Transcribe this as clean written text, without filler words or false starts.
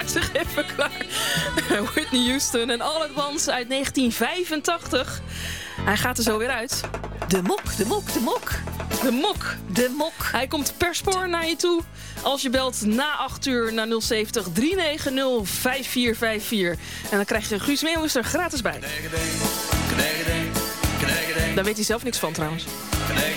zich even klaar. Whitney Houston en All At Once uit 1985. Hij gaat er zo weer uit. De mok, de mok, de mok. De mok. De mok. Hij komt per spoor naar je toe als je belt na 8 uur naar 070 390 5454. En dan krijg je Guus Meeuwis er gratis bij. Daar weet hij zelf niks van trouwens.